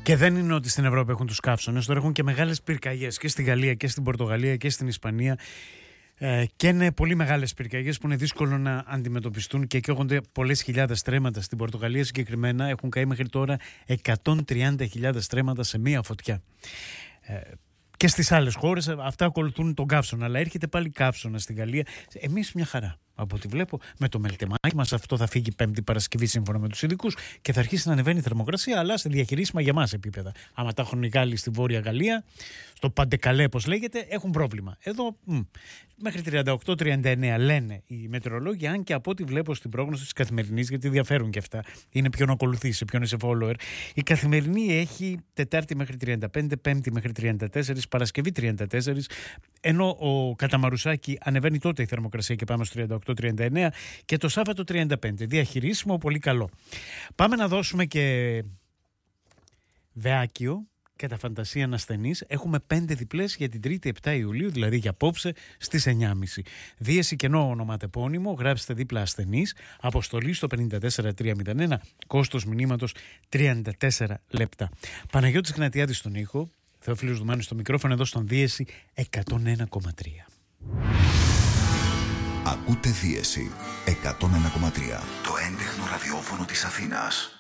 Και δεν είναι ότι στην Ευρώπη έχουν τους καύσωνες, τώρα έχουν και μεγάλες πυρκαγιές και στη Γαλλία και στην Πορτογαλία και στην Ισπανία. Και είναι πολύ μεγάλες πυρκαγιές που είναι δύσκολο να αντιμετωπιστούν και καίγονται πολλές χιλιάδες στρέμματα. Στην Πορτογαλία συγκεκριμένα έχουν καεί μέχρι τώρα 130.000 στρέμματα σε μία φωτιά. Και στις άλλες χώρες αυτά ακολουθούν τον καύσωνα, αλλά έρχεται πάλι καύσωνα στην Γαλλία. Εμείς μια χαρά. Από ό,τι βλέπω, με το μελτεμάκι μας, αυτό θα φύγει Πέμπτη Παρασκευή σύμφωνα με τους ειδικούς και θα αρχίσει να ανεβαίνει η θερμοκρασία, αλλά σε διαχειρίσιμα για μας επίπεδα. Άμα τα έχουν οι Γάλλοι στη Βόρεια Γαλλία, στο Παντεκαλέ, όπως λέγεται, έχουν πρόβλημα. Εδώ μέχρι 38-39 λένε οι μετεωρολόγοι, αν και από ό,τι βλέπω στην πρόγνωση της Καθημερινής, γιατί διαφέρουν και αυτά, είναι ποιον ακολουθεί, σε ποιον είσαι follower. Η Καθημερινή έχει Τετάρτη μέχρι 35, Πέμπτη μέχρι 34, Παρασκευή 34, ενώ ο Καταμαρουσάκη ανεβαίνει τότε η θερμοκρασία και πάμε στο 38-39 και το Σάββατο 35. Διαχειρίσιμο, πολύ καλό. Πάμε να δώσουμε και Βεάκιο και τα Φαντασία Ανασθενής. Έχουμε 5 διπλές για την 3η 7 Ιουλίου, δηλαδή για απόψε στις 9.30. Δίεση κενό ονοματεπώνυμο, γράψτε δίπλα ασθενής, αποστολή στο 54301, κόστος μηνύματος 34 λεπτά. Παναγιώτης Γνατιάδης στον ήχο, Θεόφιλος Δουμάνης στο μικρόφωνο, εδώ στον Δίεση 101,3. Ακούτε Δίεση 101,3, το έντεχνο ραδιόφωνο της Αθήνας.